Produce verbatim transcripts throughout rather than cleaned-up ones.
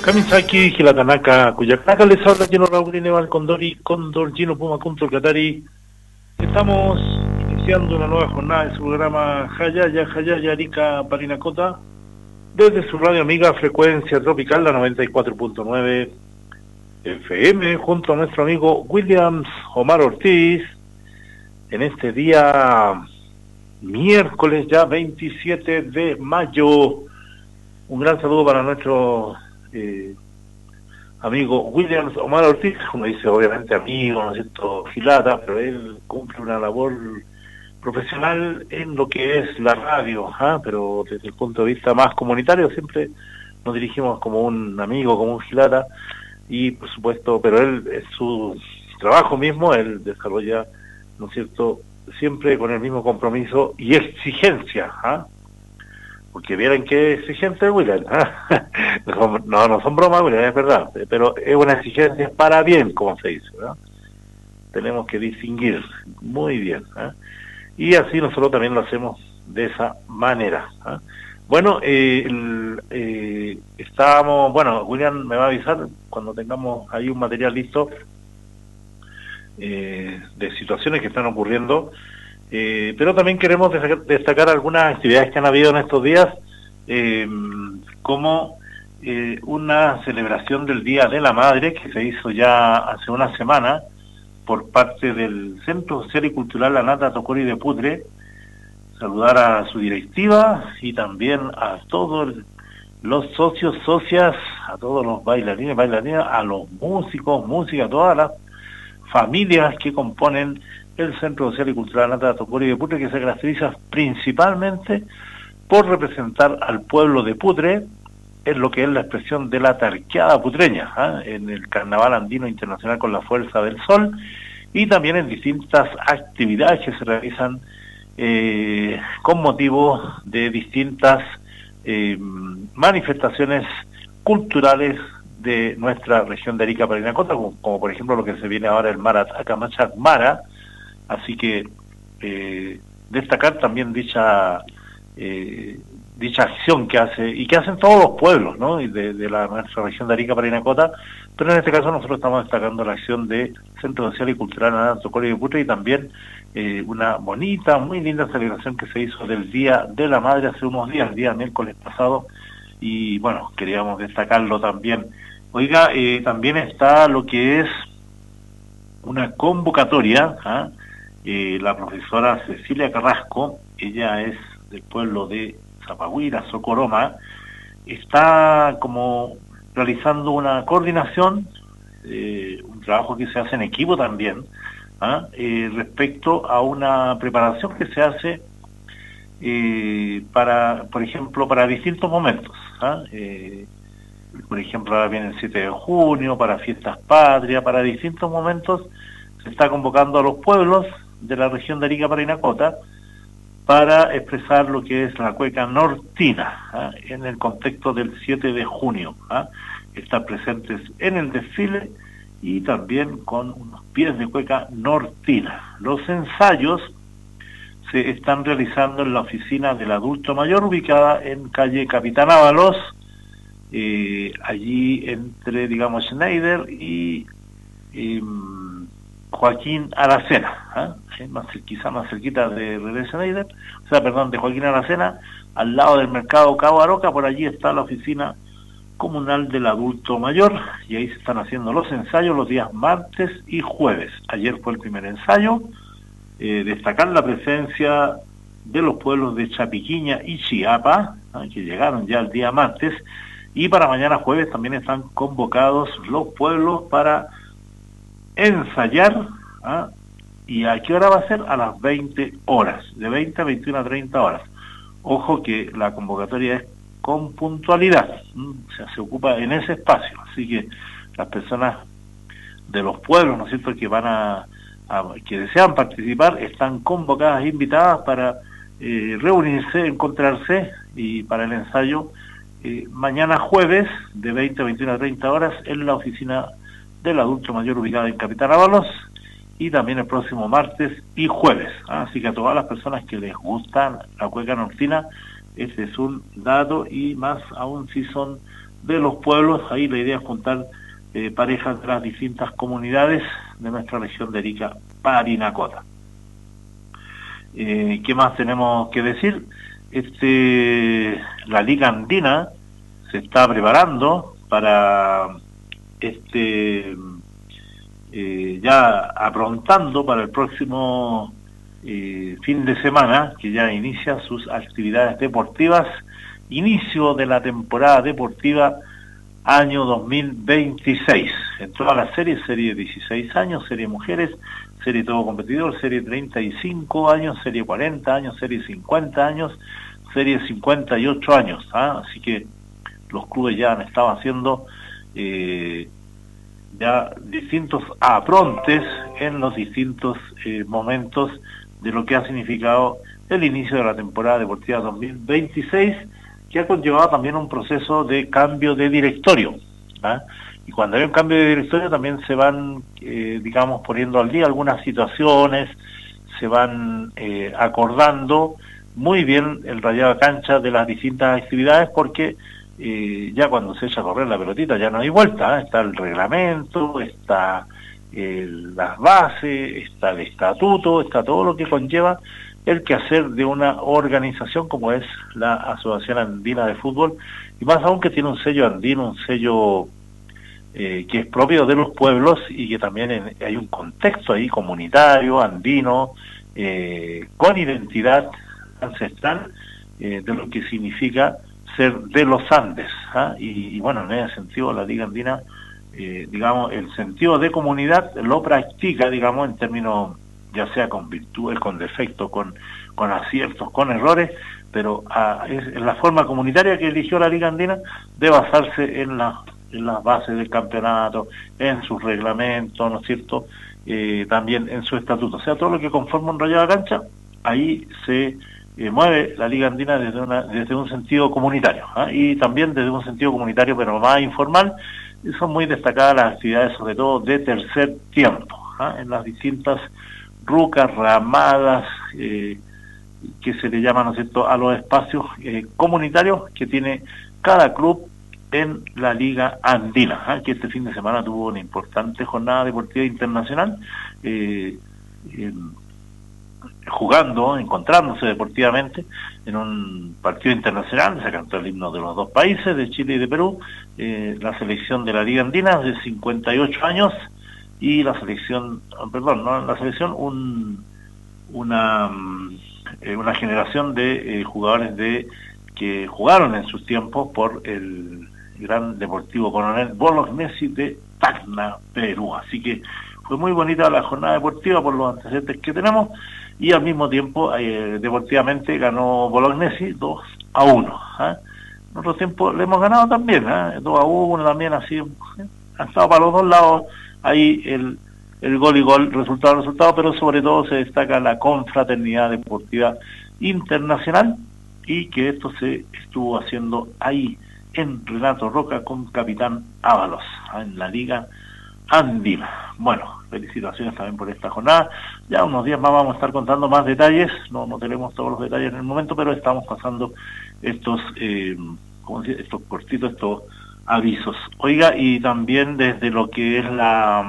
Kamisaki, Gilatanaka, Cuyacaca, les habla Gino Raúl Neval Condori, Condor, Gino Puma, Kunto, Catari. Estamos iniciando una nueva jornada de su programa Jayaya, Jayaya, Arica, Parinacota, desde su radio amiga Frecuencia Tropical, la noventa y cuatro punto nueve F M, junto a nuestro amigo Williams Omar Ortiz, en este día miércoles ya veintisiete de mayo. Un gran saludo para nuestro eh, amigo Williams Omar Ortiz, como dice obviamente amigo, ¿no es cierto?, Gilata, pero él cumple una labor profesional en lo que es la radio, ¿eh? Pero desde el punto de vista más comunitario siempre nos dirigimos como un amigo, como un Gilata, y por supuesto, pero él, es su trabajo mismo, él desarrolla, ¿no es cierto?, siempre con el mismo compromiso y exigencia, ¿ah? ¿eh? Porque vieran qué exigente es William, ¿eh? no, no son bromas, William, es verdad, pero es una exigencia para bien, como se dice, ¿verdad? Tenemos que distinguir muy bien, ¿eh? Y así nosotros también lo hacemos de esa manera, ¿eh? Bueno, eh, el, eh, estábamos, bueno, William me va a avisar cuando tengamos ahí un material listo eh, de situaciones que están ocurriendo. Eh, pero también queremos destacar, destacar algunas actividades que han habido en estos días, eh, como eh, una celebración del Día de la Madre que se hizo ya hace una semana por parte del Centro Social y Cultural La Nata Tocori de Putre. Saludar a su directiva y también a todos los socios, socias, a todos los bailarines, bailarinas, a los músicos, músicas, a todas las familias que componen el Centro Social y Cultural Nata Tocori de Putre, que se caracteriza principalmente por representar al pueblo de Putre en lo que es la expresión de la tarqueada putreña, ¿eh? En el Carnaval Andino Internacional con la Fuerza del Sol, y también en distintas actividades que se realizan eh, con motivo de distintas eh, manifestaciones culturales de nuestra región de Arica, Parinacota, como, como por ejemplo lo que se viene ahora el Marataca Machak Mara. Así que eh, destacar también dicha eh, dicha acción que hace y que hacen todos los pueblos, ¿no?, y de, de la nuestra región de Arica, Parinacota, pero en este caso nosotros estamos destacando la acción de Centro Social y Cultural Nata Tocori de Putre, y también eh, una bonita, muy linda celebración que se hizo del Día de la Madre hace unos días, el día miércoles pasado, y bueno, queríamos destacarlo también. Oiga, eh, también está lo que es una convocatoria, ¿ah? Eh, la profesora Cecilia Carrasco, ella es del pueblo de Zapahuira, Socoroma, está como realizando una coordinación, eh, un trabajo que se hace en equipo también, ¿ah? eh, respecto a una preparación que se hace eh, para, por ejemplo, para distintos momentos, ¿ah? eh, por ejemplo, ahora viene el siete de junio, para fiestas patrias, para distintos momentos se está convocando a los pueblos de la región de Arica, Parinacota, para expresar lo que es la cueca nortina, ¿eh? en el contexto del siete de junio, ¿eh? Estar presentes en el desfile y también con unos pies de cueca nortina. Los ensayos se están realizando en la oficina del adulto mayor, ubicada en calle Capitán Ábalos, eh, allí entre, digamos, Schneider y... y Joaquín Aracena, ¿eh? más quizá más cerquita de René Schneider, o sea, perdón, de Joaquín Aracena, al lado del mercado Cabo Aroca. Por allí está la oficina comunal del adulto mayor, y ahí se están haciendo los ensayos los días martes y jueves. Ayer fue el primer ensayo, eh, destacar la presencia de los pueblos de Chapiquiña y Chiapa, ¿eh? que llegaron ya el día martes, y para mañana jueves también están convocados los pueblos para ensayar, ¿ah? ¿Y a qué hora va a ser? A las veinte horas, de veinte a veintiuna a treinta horas. Ojo que la convocatoria es con puntualidad, ¿m? O sea, se ocupa en ese espacio, así que las personas de los pueblos, ¿no es cierto?, que van a, a que desean participar, están convocadas e invitadas para eh, reunirse, encontrarse, y para el ensayo eh, mañana jueves, de veinte a veintiuna a treinta horas, en la oficina del adulto mayor ubicada en Capitán Ábalos, y también el próximo martes y jueves. ¿Ah? Así que a todas las personas que les gusta la cueca nortina, ese es un dato, y más aún si son de los pueblos. Ahí la idea es juntar eh, parejas de las distintas comunidades de nuestra región de Arica, Parinacota. Eh, ¿Qué más tenemos que decir? Este, la Liga Andina se está preparando para este eh, ya aprontando para el próximo eh, fin de semana, que ya inicia sus actividades deportivas, inicio de la temporada deportiva año dos mil veintiséis, en todas las series, serie de dieciséis años, serie mujeres, serie todo competidor, serie treinta y cinco años, serie cuarenta años, serie cincuenta años, serie cincuenta y ocho años, ¿ah? Así que los clubes ya han estado haciendo eh, ya distintos aprontes en los distintos eh, momentos de lo que ha significado el inicio de la temporada deportiva dos mil veintiséis, que ha conllevado también un proceso de cambio de directorio, ¿ah? Y cuando hay un cambio de directorio también se van, eh, digamos, poniendo al día algunas situaciones, se van eh, acordando muy bien el rayado de cancha de las distintas actividades, porque eh, ya cuando se echa a correr la pelotita ya no hay vuelta, ¿eh? Está el reglamento, está eh, las bases, está el estatuto, está todo lo que conlleva el quehacer de una organización como es la Asociación Andina de Fútbol, y más aún que tiene un sello andino, un sello eh, que es propio de los pueblos, y que también en, hay un contexto ahí comunitario, andino, eh, con identidad ancestral, eh, de lo que significa ser de los Andes, ¿ah? y, y bueno, en ese sentido la Liga Andina, eh, digamos, el sentido de comunidad lo practica, digamos, en términos ya sea con virtudes, con defectos, con, con aciertos, con errores, pero a, es, es la forma comunitaria que eligió la Liga Andina de basarse en, la, en las bases del campeonato, en sus reglamentos, ¿no es cierto?, eh, también en su estatuto. O sea, todo lo que conforma un rayado de cancha, ahí se eh, mueve la Liga Andina desde, una, desde un sentido comunitario, ¿eh? Y también desde un sentido comunitario, pero más informal, y son muy destacadas las actividades, sobre todo de tercer tiempo, ¿eh? En las distintas rucas, ramadas, eh, que se le llama, ¿no es cierto?, a los espacios eh, comunitarios que tiene cada club en la Liga Andina, ¿eh? Que este fin de semana tuvo una importante jornada deportiva internacional, eh, eh, jugando, encontrándose deportivamente en un partido internacional. Se cantó el himno de los dos países, de Chile y de Perú, eh, la selección de la Liga Andina de cincuenta y ocho años, y la selección, perdón, no la selección, un, una eh, una generación de eh, jugadores de que jugaron en sus tiempos por el gran Deportivo Coronel Bolognesi de Tacna, Perú. Así que fue muy bonita la jornada deportiva por los antecedentes que tenemos, y al mismo tiempo eh, deportivamente ganó Bolognesi dos a uno. ¿eh? En otro tiempo le hemos ganado también, ¿eh? dos a uno también, así, ¿eh? Han estado para los dos lados ahí el, el gol y gol, resultado resultado, pero sobre todo se destaca la confraternidad deportiva internacional, y que esto se estuvo haciendo ahí en Renato Roca con Capitán Ábalos, en la Liga Andina. Bueno, felicitaciones también por esta jornada. Ya unos días más vamos a estar contando más detalles, no, no tenemos todos los detalles en el momento, pero estamos pasando estos, eh, ¿cómo se dice?, estos cortitos, estos avisos. Oiga, y también desde lo que es la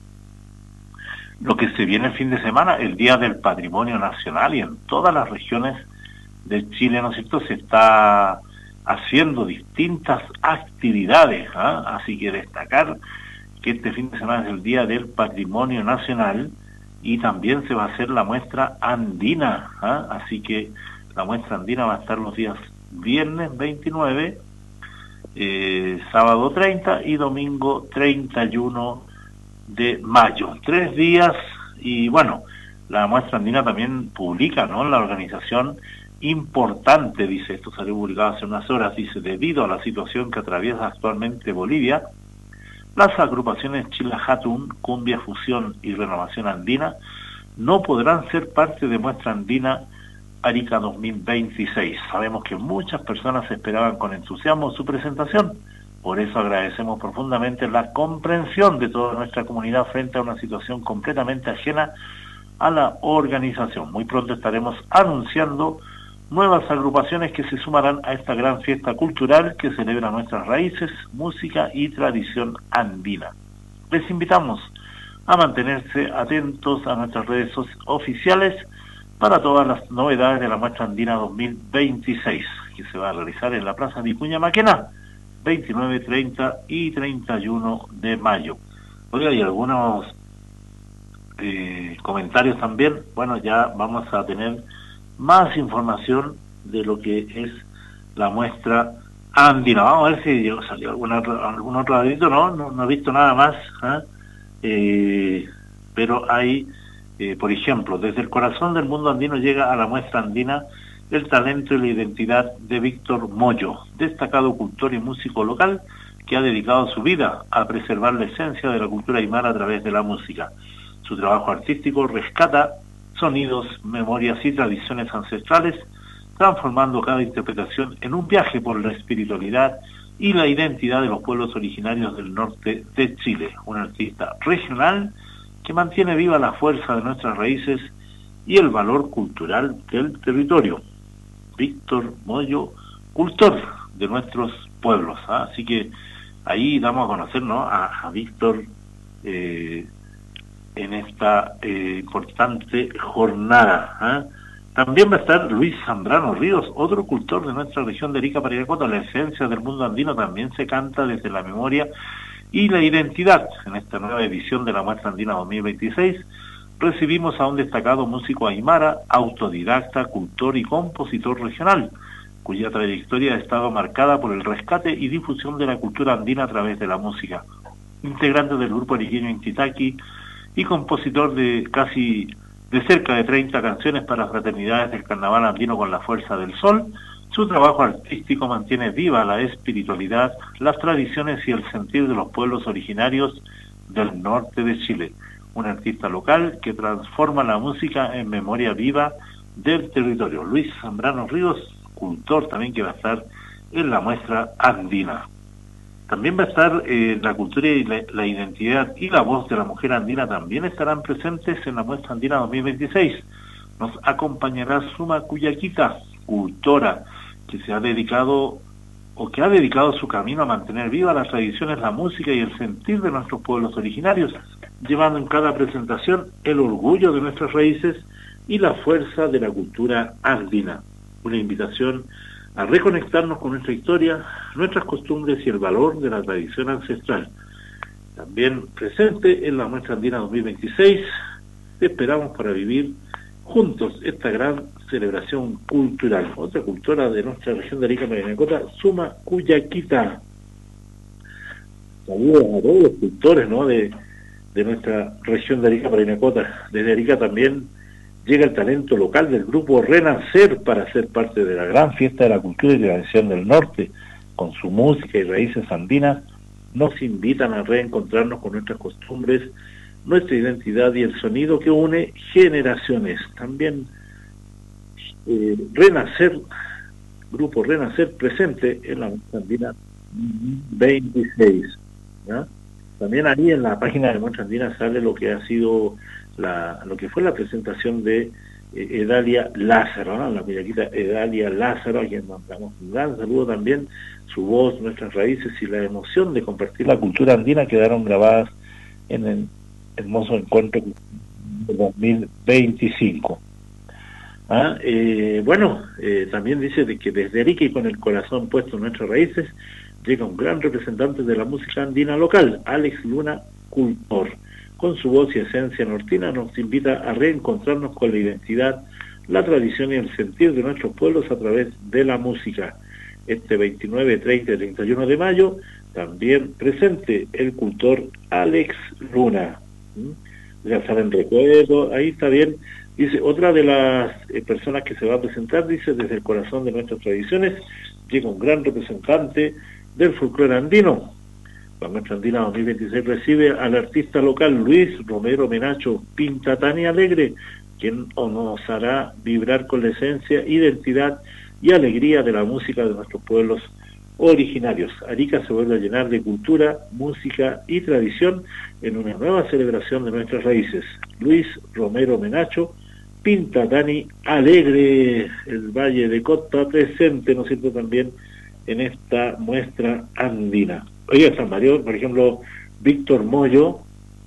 lo que se viene el fin de semana, el Día del Patrimonio Nacional, y en todas las regiones de Chile, ¿no es cierto?, se está haciendo distintas actividades, ¿eh? Así que destacar que este fin de semana es el Día del Patrimonio Nacional, y también se va a hacer la muestra andina, ¿eh? Así que la muestra andina va a estar los días viernes veintinueve, eh, sábado treinta y domingo treinta y uno de mayo. Tres días, y bueno, la muestra andina también publica, ¿no?, la organización importante, dice, esto salió publicado hace unas horas, dice, debido a la situación que atraviesa actualmente Bolivia, las agrupaciones Chilajatún, Cumbia Fusión y Renovación Andina no podrán ser parte de Muestra Andina Arica dos mil veintiséis. Sabemos que muchas personas esperaban con entusiasmo su presentación, por eso agradecemos profundamente la comprensión de toda nuestra comunidad frente a una situación completamente ajena a la organización. Muy pronto estaremos anunciando nuevas agrupaciones que se sumarán a esta gran fiesta cultural que celebra nuestras raíces, música y tradición andina. Les invitamos a mantenerse atentos a nuestras redes oficiales para todas las novedades de la Muestra Andina dos mil veintiséis, que se va a realizar en la Plaza Vicuña Maquena, veintinueve, treinta y treinta y uno de mayo. Oiga, hay algunos eh, comentarios también. Bueno, ya vamos a tener más información de lo que es la muestra andina. Vamos a ver si llegó, salió alguna, algún otro adito. No, no, no he visto nada más, ¿eh? Eh, pero hay, eh, por ejemplo, desde el corazón del mundo andino llega a la muestra andina el talento y la identidad de Víctor Moyo, destacado cultor y músico local que ha dedicado su vida a preservar la esencia de la cultura aymara a través de la música. Su trabajo artístico rescata sonidos, memorias y tradiciones ancestrales, transformando cada interpretación en un viaje por la espiritualidad y la identidad de los pueblos originarios del norte de Chile. Un artista regional que mantiene viva la fuerza de nuestras raíces y el valor cultural del territorio. Víctor Moyo, cultor de nuestros pueblos, ¿eh? Así que ahí damos a conocer, ¿no?, a, a Víctor eh, en esta eh, importante jornada, ¿eh? También va a estar Luis Zambrano Ríos, otro cultor de nuestra región de Arica, Parinacota. La esencia del mundo andino también se canta desde la memoria y la identidad. En esta nueva edición de la Muestra Andina dos mil veintiséis recibimos a un destacado músico aymara, autodidacta, cultor y compositor regional, cuya trayectoria ha estado marcada por el rescate y difusión de la cultura andina a través de la música. Integrante del grupo ariqueño Intitaki y compositor de casi de cerca de treinta canciones para fraternidades del carnaval andino con la fuerza del sol, su trabajo artístico mantiene viva la espiritualidad, las tradiciones y el sentir de los pueblos originarios del norte de Chile. Un artista local que transforma la música en memoria viva del territorio. Luis Zambrano Ríos, cultor también, que va a estar en la muestra andina. También va a estar eh, la cultura y la, la identidad y la voz de la mujer andina también estarán presentes en la muestra andina dos mil veintiséis. Nos acompañará Suma Cuyaquita, cultora que se ha dedicado o que ha dedicado su camino a mantener viva las tradiciones, la música y el sentir de nuestros pueblos originarios, llevando en cada presentación el orgullo de nuestras raíces y la fuerza de la cultura andina. Una invitación a reconectarnos con nuestra historia, nuestras costumbres y el valor de la tradición ancestral. También presente en la Muestra Andina dos mil veintiséis, te esperamos para vivir juntos esta gran celebración cultural. Otra cultora de nuestra región de Arica, Parinacota, Suma Cuyaquita. Saludos a todos los cultores, ¿no?, de, de nuestra región de Arica, Parinacota. Desde Arica también llega el talento local del grupo Renacer para ser parte de la gran fiesta de la cultura y tradición del norte. Con su música y raíces andinas, nos invitan a reencontrarnos con nuestras costumbres, nuestra identidad y el sonido que une generaciones. También eh, Renacer, grupo Renacer, presente en la Muestra Andina veintiséis, ¿ya? También ahí en la página de Muestra Andina sale lo que ha sido La, lo que fue la presentación de eh, Edalia Lázaro, ¿no?, la cuyaquita Edalia Lázaro, a quien mandamos un gran saludo también. Su voz, nuestras raíces y la emoción de compartir la cultura andina quedaron grabadas en el hermoso encuentro de dos mil veinticinco. ¿Ah? Eh, bueno, eh, también dice de que desde Arica y con el corazón puesto en nuestras raíces llega un gran representante de la música andina local, Alex Luna, cultor. Con su voz y esencia nortina nos invita a reencontrarnos con la identidad, la tradición y el sentir de nuestros pueblos a través de la música. Este veintinueve, treinta y treinta y uno de mayo, también presente el cultor Alex Luna. ¿Mm? Ya saben, recuerdo, ahí está bien. Dice, otra de las eh, personas que se va a presentar, dice, desde el corazón de nuestras tradiciones, llega un gran representante del folclore andino. La Muestra Andina dos mil veintiséis recibe al artista local Luis Romero Menacho, Pintatani Alegre, quien nos hará vibrar con la esencia, identidad y alegría de la música de nuestros pueblos originarios. Arica se vuelve a llenar de cultura, música y tradición en una nueva celebración de nuestras raíces. Luis Romero Menacho, Pinta Dani Alegre, el Valle de Cota presente, ¿no es cierto?, también en esta muestra andina. Oye, San Mario, por ejemplo, Víctor Moyo,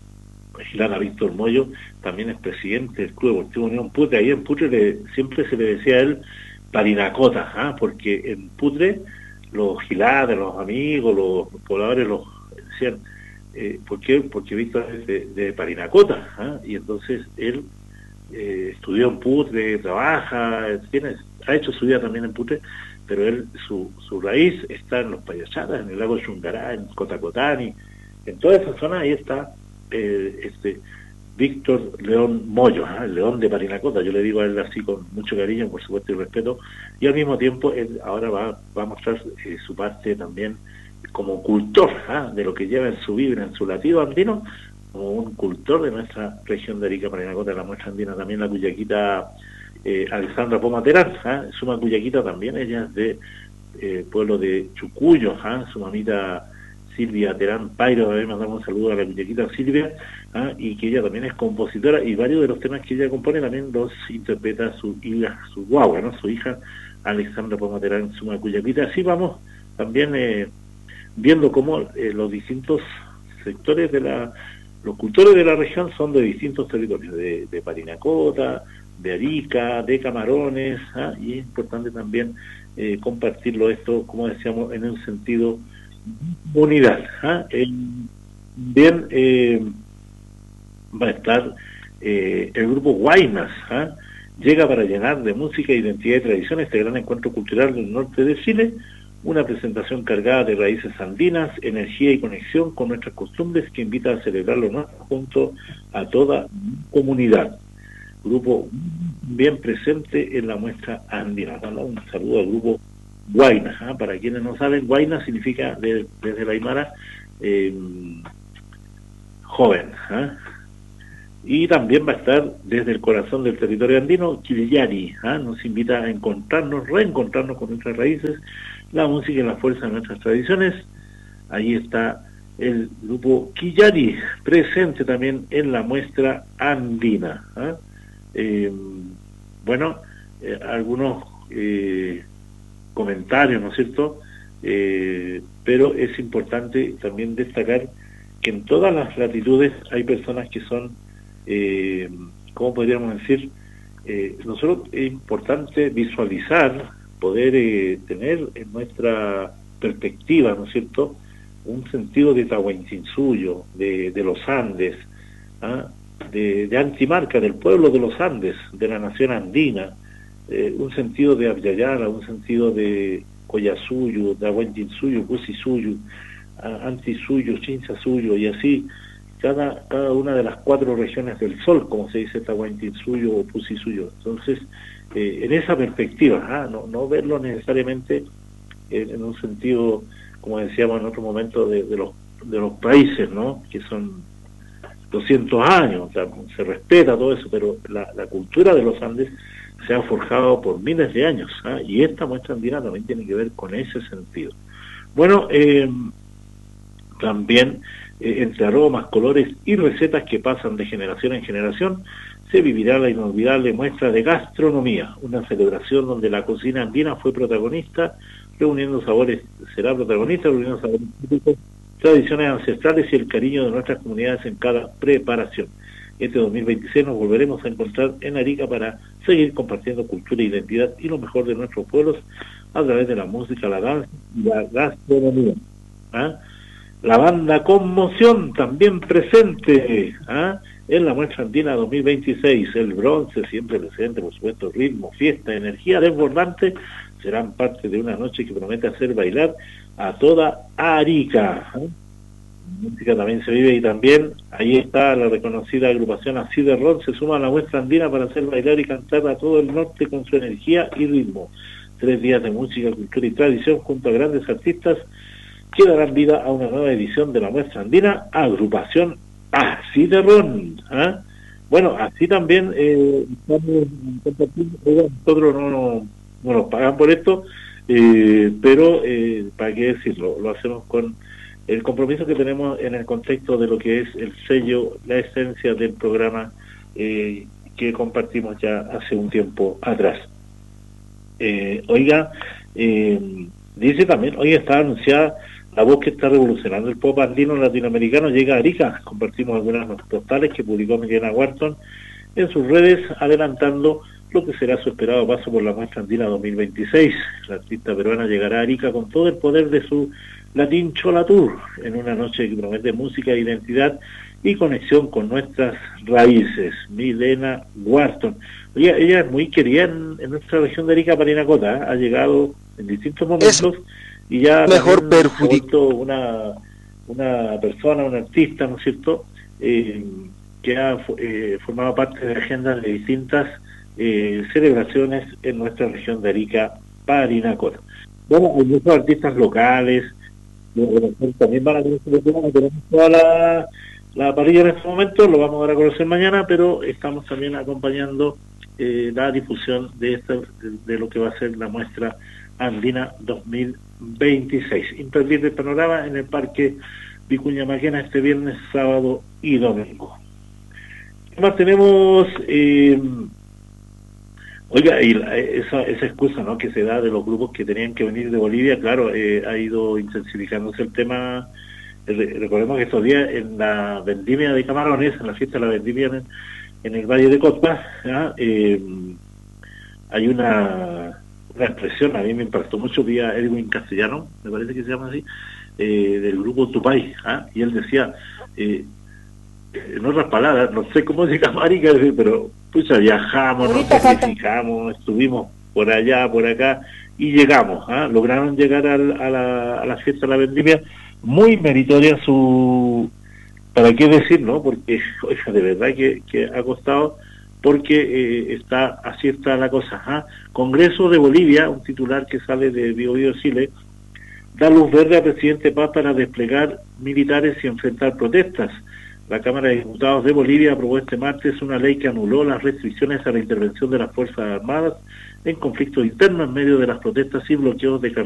Gilana Víctor Moyo, también es presidente del Club Deportivo Unión Putre. Ahí en Putre le, siempre se le decía a él Parinacota, ¿ah? Porque en Putre los giladas, los amigos, los pobladores los decían, eh, ¿por qué? Porque Víctor es de, de Parinacota, ¿ah? Y entonces él eh, estudió en Putre, trabaja, tiene, ha hecho su vida también en Putre, pero él, su, su raíz está en los Payachatas, en el lago Chungará, en Cotacotani, en toda esa zona. Ahí está eh, este Víctor León Moyo, ¿eh? El León de Parinacota. Yo le digo a él así con mucho cariño, por supuesto, y respeto, y al mismo tiempo él ahora va, va a mostrar eh, su parte también como cultor, ¿eh? De lo que lleva en su vibra, en su latido andino, como un cultor de nuestra región de Arica, Parinacota, de la muestra andina. También la cuyaquita eh, Alexandra Poma Terán, ¿eh? Suma cuyaquita también, ella es de eh, pueblo de Chucuyo, ¿eh? Su mamita Silvia Terán Pairo, a ver, mandamos un saludo a la cuyaquita Silvia, ¿ah? Y que ella también es compositora, y varios de los temas que ella compone también los interpreta su hija, su guagua, ¿no? Su hija Alexandra Poma Terán, Suma cuyaquita. Así vamos también eh, viendo cómo eh, los distintos sectores de la, los cultores de la región son de distintos territorios, de, de Parinacota, de Arica, de Camarones, ¿ah? Y es importante también eh, compartirlo esto, como decíamos, en un sentido unidad. ¿Ah? Eh, bien, eh, va a estar eh, el grupo Guaymas, ¿ah? Llega para llenar de música, identidad y tradición este gran encuentro cultural del norte de Chile, una presentación cargada de raíces andinas, energía y conexión con nuestras costumbres que invita a celebrarlo nuestro junto a toda comunidad. Grupo bien presente en la muestra andina. Un saludo al grupo Guayna. ¿eh? Para quienes no saben, Guayna significa de, desde la Aymara eh, joven. ¿eh? Y también va a estar desde el corazón del territorio andino, Quillari. ¿eh? Nos invita a encontrarnos, reencontrarnos con nuestras raíces, la música y la fuerza de nuestras tradiciones. Ahí está el grupo Quillari, presente también en la muestra andina. ¿eh? Eh, bueno, eh, algunos eh, comentarios, ¿no es cierto? Eh, pero es importante también destacar que en todas las latitudes hay personas que son, eh, ¿cómo podríamos decir? Eh, nosotros es importante visualizar, poder eh, tener en nuestra perspectiva, ¿no es cierto?, un sentido de Tahuantinsuyo, de, de los Andes, ¿ah? de, de Antimarca, del pueblo de los Andes, de la nación andina, eh, un sentido de Abyayala, un sentido de Collasuyo, de Tahuantinsuyo, Cusisuyo, Antisuyo, Chinchasuyo, y así cada, cada una de las cuatro regiones del sol, como se dice, Tahuantinsuyo o Pusisuyo. Entonces, eh, en esa perspectiva, ¿ah? no, no verlo necesariamente en, en un sentido, como decíamos en otro momento, de, de los de los países, ¿no?, que son doscientos años, o sea, se respeta todo eso, pero la, la cultura de los Andes se ha forjado por miles de años, ¿ah? Y esta muestra andina también tiene que ver con ese sentido. Bueno, eh, también eh, entre aromas, colores y recetas que pasan de generación en generación, se vivirá la inolvidable muestra de gastronomía, una celebración donde la cocina andina fue protagonista, reuniendo sabores, será protagonista, reuniendo sabores típicos, tradiciones ancestrales y el cariño de nuestras comunidades en cada preparación. Este dos mil veintiséis nos volveremos a encontrar en Arica para seguir compartiendo cultura, identidad y lo mejor de nuestros pueblos a través de la música, la danza y la gastronomía. ¿Ah? La banda Conmoción también presente, ¿ah? en la muestra andina dos mil veintiséis. El bronce siempre presente, por supuesto, ritmo, fiesta, energía desbordante, serán parte de una noche que promete hacer bailar a toda Arica. ¿eh? La música también se vive, y también ahí está la reconocida agrupación Así de Ron, se suma a la muestra andina para hacer bailar y cantar a todo el norte con su energía y ritmo. Tres días de música, cultura y tradición junto a grandes artistas que darán vida a una nueva edición de la muestra andina, agrupación Así de Ron. ¿eh? Bueno, así también eh, nosotros no, no, no nos pagan por esto, eh, pero eh, para qué decirlo, lo hacemos con el compromiso que tenemos en el contexto de lo que es el sello, la esencia del programa, eh, que compartimos ya hace un tiempo atrás. Eh, oiga, eh, dice también, hoy está anunciada la voz que está revolucionando el pop andino latinoamericano, llega a Arica. Compartimos algunas postales que publicó Milena Wharton en sus redes, adelantando lo que será su esperado paso por la muestra andina dos mil veintiséis. La artista peruana llegará a Arica con todo el poder de su Latin Chola Tour, en una noche que promete música, identidad y conexión con nuestras raíces. Milena Wharton. Oye, ella es muy querida en, en nuestra región de Arica, Parinacota, ¿eh? Ha llegado en distintos momentos es y ya mejor perjudico una una persona, un artista, ¿no es cierto?, eh, que ha eh, formado parte de agendas de distintas eh, celebraciones en nuestra región de Arica, Parinacota. Bueno, hay muchos artistas locales, también van a tener toda la, la parrilla en este momento, lo vamos a dar a conocer mañana, pero estamos también acompañando eh, la difusión de, esta, de, de lo que va a ser la muestra andina dos mil veintiséis. Imperdible el panorama en el Parque Vicuña Maquena este viernes, sábado y domingo. ¿Qué más tenemos? Eh, oiga, y la, esa, esa excusa, ¿no?, que se da de los grupos que tenían que venir de Bolivia, claro, eh, ha ido intensificándose el tema. Eh, recordemos que estos días en la vendimia de camarones, en la fiesta de la vendimia en, en el Valle de Cotpa, ¿ya? eh, hay una, una expresión, a mí me impactó mucho, vía Edwin Castellano, me parece que se llama así, eh, del grupo Tupay, ¿ah? Y él decía, eh, en otras palabras, no sé cómo se llama Arica, pero pues viajamos, nos sacrificamos, estuvimos por allá, por acá, y llegamos, ¿ah? Lograron llegar al, a, la, a la fiesta de la vendimia, muy meritoria su, para qué decir, ¿no? Porque, oiga, de verdad que, que ha costado, porque eh, está, así está la cosa, ¿ah? Congreso de Bolivia, un titular que sale de Bio Bio Chile, da luz verde al presidente Paz para desplegar militares y enfrentar protestas. La Cámara de Diputados de Bolivia aprobó este martes una ley que anuló las restricciones a la intervención de las Fuerzas Armadas en conflictos internos en medio de las protestas y bloqueos de carreteras